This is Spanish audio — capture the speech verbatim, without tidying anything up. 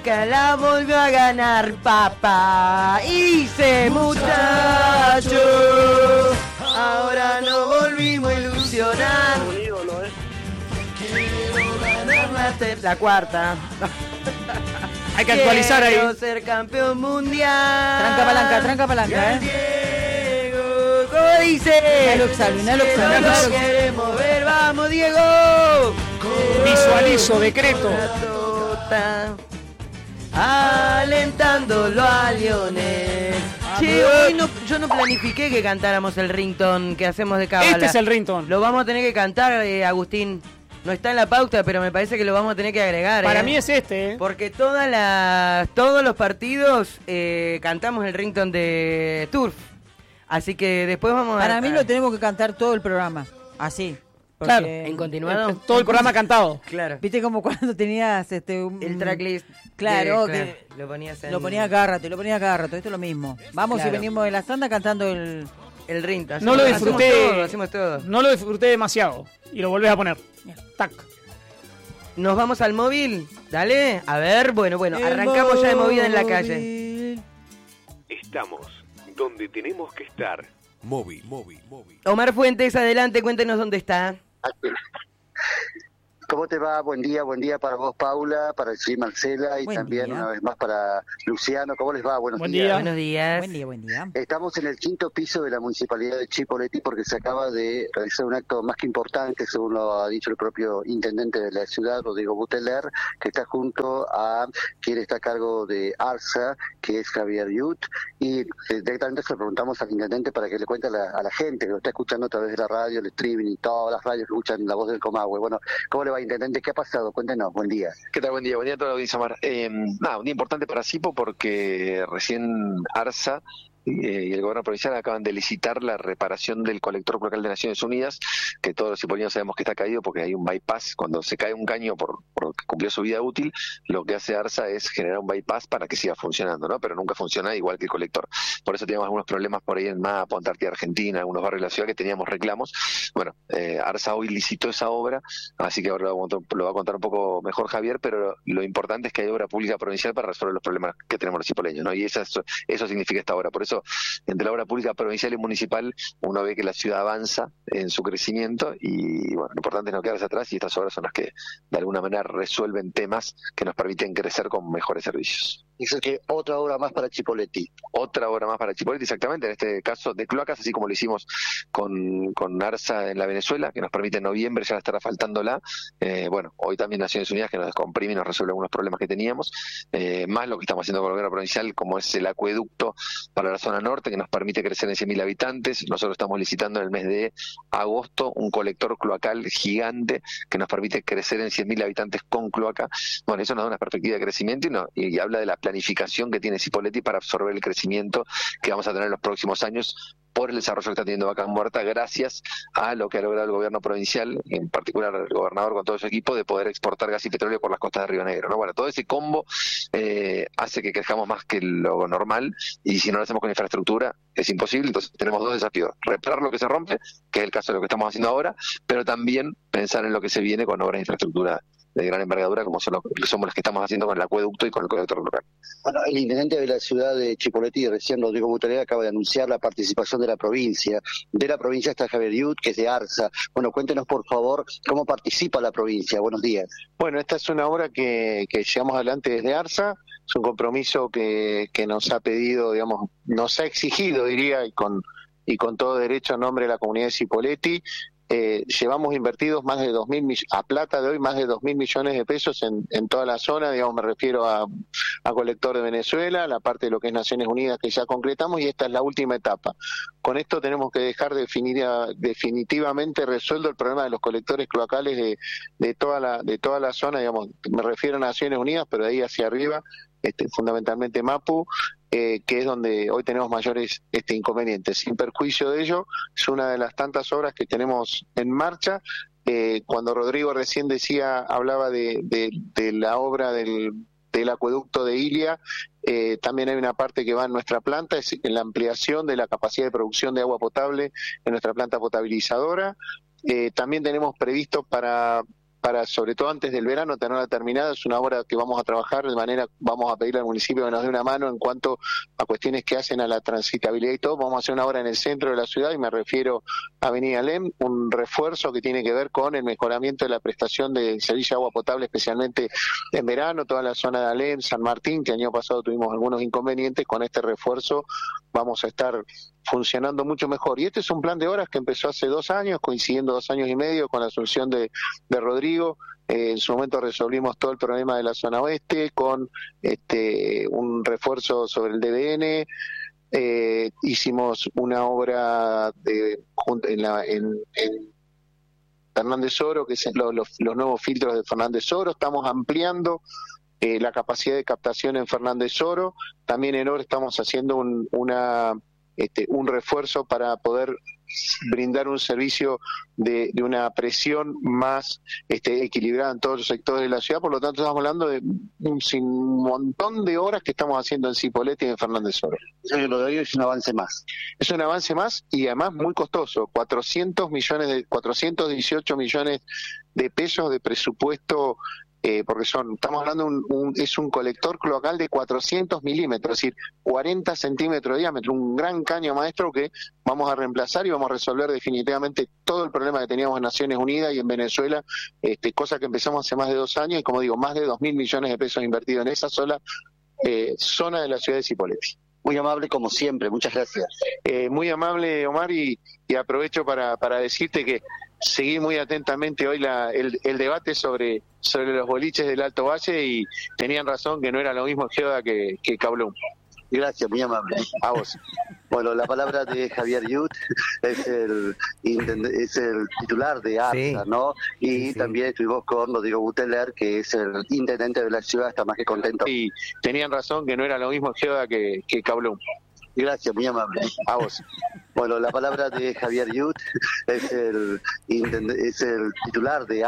Boca la volvió a ganar, papá. Hice muchacho, ahora nos volvimos a ilusionar. Quiero ganar la, ter- la cuarta. Hay que actualizar ahí. Quiero ser campeón mundial. Tranca palanca, tranca palanca, eh. Diego, ¿cómo dice? Inhalo, exhalo, inhalo, exhalo, No inhalo, lo exhalo. queremos ver, vamos Diego. Visualizo, decreto. Tota, alentándolo a Lionel. Che, hoy no, yo no planifiqué que cantáramos el ringtone que hacemos de cábala. Este es el ringtone. Lo vamos a tener que cantar, eh, Agustín. No está en la pauta, pero me parece que lo vamos a tener que agregar. Para eh. mí es este, ¿eh? Porque todas las, todos los partidos eh, cantamos el ringtone de Turf. Así que después vamos a... Para mí lo tenemos que cantar todo el programa, así. Porque, Claro, en continuado. Eh, Todo el programa cantado. Claro. Viste como cuando tenías este un, El tracklist. Claro, de- que lo ponías en... lo ponía cada rato, lo ponía cada rato, esto es lo mismo. Vamos Claro. y venimos de la tanda cantando el... El ringtone. No lo Hacemos disfruté. todo, hacemos todo. No lo disfruté demasiado. Y lo volvés a poner. Tac. Nos vamos al móvil. Dale. A ver, bueno, bueno. El Arrancamos ya de movida en la calle. móvil. Estamos donde tenemos que estar. Móvil, móvil, móvil. Omar Fuentes, adelante, cuéntenos dónde está. ¿Cómo te va? Buen día, buen día para vos, Paula, para el señor Marcela y Buen también día. una vez más para Luciano. ¿Cómo les va? Buenos Buen días. día. Buenos días. Buen día, buen día. Estamos en el quinto piso de la Municipalidad de Chipoleti porque se acaba de realizar un acto más que importante, según lo ha dicho el propio intendente de la ciudad, Rodrigo Buteler, que está junto a quien está a cargo de ARSA, que es Javier Yut, y eh, directamente se lo preguntamos al intendente para que le cuente a la, a la gente que lo está escuchando a través de la radio, el streaming y todas las radios que escuchan la voz del Comahue. Bueno, ¿cómo le va, intendente? ¿Qué ha pasado? Cuéntenos, buen día. ¿Qué tal? Buen día, buen día a toda la audiencia, Mar. Eh, nada, un día importante para Cipo porque recién ARSA eh, y el gobierno provincial acaban de licitar la reparación del colector cloacal de Naciones Unidas, que todos los cipolinos sabemos que está caído porque hay un bypass. Cuando se cae un caño por, por que cumplió su vida útil, lo que hace ARSA es generar un bypass para que siga funcionando, ¿no? Pero nunca funciona igual que el colector. Por eso teníamos algunos problemas por ahí en Mapa, Antártida Argentina, algunos barrios de la ciudad que teníamos reclamos. Bueno, eh, ARSA hoy licitó esa obra, así que ahora lo va a contar- lo va a contar un poco mejor Javier, pero lo importante es que hay obra pública provincial para resolver los problemas que tenemos los cipoleños, ¿no? Y esa, eso, eso significa esta obra. Por eso, entre la obra pública provincial y municipal, uno ve que la ciudad avanza en su crecimiento y, bueno, lo importante es no quedarse atrás, y estas obras son las que de alguna manera resuelven temas que nos permiten crecer con mejores servicios. Dice que otra obra más para Chipoleti. Otra obra más para Chipoleti, exactamente, en este caso de cloacas, así como lo hicimos con, con ARSA en la Venezuela, que nos permite en noviembre ya estar asfaltándola. Eh, bueno, hoy también Naciones Unidas, que nos descomprime y nos resuelve algunos problemas que teníamos, eh, más lo que estamos haciendo con el gobierno provincial, como es el acueducto para la zona norte, que nos permite crecer en cien mil habitantes. Nosotros estamos licitando en el mes de agosto un colector cloacal gigante que nos permite crecer en cien mil habitantes con cloaca. Bueno, eso nos da una perspectiva de crecimiento y, no, y, y habla de la planificación que tiene Cipolletti para absorber el crecimiento que vamos a tener en los próximos años por el desarrollo que está teniendo Vaca Muerta, gracias a lo que ha logrado el gobierno provincial, en particular el gobernador con todo su equipo, de poder exportar gas y petróleo por las costas de Río Negro, ¿no? Bueno, todo ese combo eh, hace que crezcamos más que lo normal, y si no lo hacemos con infraestructura es imposible. Entonces tenemos dos desafíos: reparar lo que se rompe, que es el caso de lo que estamos haciendo ahora, pero también pensar en lo que se viene con obras de infraestructura de gran envergadura, como son, los, somos las que estamos haciendo con el acueducto y con el colector local. Bueno, el intendente de la ciudad de Chipoleti, recién Rodrigo Buteler, acaba de anunciar la participación de la provincia. De la provincia está Javier Yut, que es de ARSA. Bueno, cuéntenos por favor cómo participa la provincia. Buenos días. Bueno, esta es una obra que, que llevamos adelante desde ARSA. Es un compromiso que, que nos ha pedido, digamos, nos ha exigido, diría, y con, y con todo derecho, en nombre de la comunidad de Cipolletti. Eh, llevamos invertidos más de dos mil a plata de hoy más de dos mil millones de pesos en, en toda la zona, digamos, me refiero a, a Colector de Venezuela, la parte de lo que es Naciones Unidas que ya concretamos, y esta es la última etapa. Con esto tenemos que dejar definitiva, definitivamente resuelto el problema de los colectores cloacales de, de toda la de toda la zona, digamos, me refiero a Naciones Unidas, pero de ahí hacia arriba, este, fundamentalmente Mapu. Eh, que es donde hoy tenemos mayores este, inconvenientes. Sin perjuicio de ello, es una de las tantas obras que tenemos en marcha. Eh, cuando Rodrigo recién decía, hablaba de, de, de la obra del, del acueducto de Ilia, eh, también hay una parte que va en nuestra planta, es en la ampliación de la capacidad de producción de agua potable en nuestra planta potabilizadora. Eh, también tenemos previsto para para sobre todo antes del verano tenerla terminada. Es una obra que vamos a trabajar de manera, vamos a pedirle al municipio que nos dé una mano en cuanto a cuestiones que hacen a la transitabilidad y todo. Vamos a hacer una obra en el centro de la ciudad y me refiero a Avenida Alem, un refuerzo que tiene que ver con el mejoramiento de la prestación del servicio de agua potable, especialmente en verano, toda la zona de Alem, San Martín, que el año pasado tuvimos algunos inconvenientes. Con este refuerzo vamos a estar funcionando mucho mejor. Y este es un plan de obras que empezó hace dos años, coincidiendo dos años y medio con la asunción de, de Rodrigo. Eh, en su momento resolvimos todo el problema de la zona oeste con este un refuerzo sobre el D B N. Eh, hicimos una obra de, en, la, en, en Fernández Oro, que es los, los, los nuevos filtros de Fernández Oro. Estamos ampliando eh, la capacidad de captación en Fernández Oro. También en Oro estamos haciendo un, una Este, un refuerzo para poder brindar un servicio de, de una presión más este, equilibrada en todos los sectores de la ciudad. Por lo tanto, estamos hablando de un, sin un montón de horas que estamos haciendo en Cipolletti y en Fernández Oro. Lo de hoy es un avance más. Es un avance más y además muy costoso. cuatrocientos millones de cuatrocientos dieciocho millones de pesos de presupuesto. Eh, porque son, estamos hablando de un, un, es un colector cloacal de cuatrocientos milímetros, es decir, cuarenta centímetros de diámetro, un gran caño maestro que vamos a reemplazar y vamos a resolver definitivamente todo el problema que teníamos en Naciones Unidas y en Venezuela, este, cosa que empezamos hace más de dos años y, como digo, más de dos mil millones de pesos invertidos en esa sola eh, zona de la ciudad de Cipolletti. Muy amable como siempre, muchas gracias. Eh, muy amable, Omar, y, y aprovecho para, para decirte que seguí muy atentamente hoy la, el, el debate sobre, sobre los boliches del Alto Valle y tenían razón que no era lo mismo Geuda que, que Kowloon. Gracias, muy amable. A vos. Bueno, la palabra de Javier Yut, es el es el titular de ARSA, Sí. ¿no? Y Sí, sí. también estuvimos con Rodrigo Buteler, que es el intendente de la ciudad, está más que contento. Y tenían razón que no era lo mismo Geuda que, que Kowloon. Gracias, muy amable. A vos. Bueno, la palabra de Javier Yut, es el es el titular de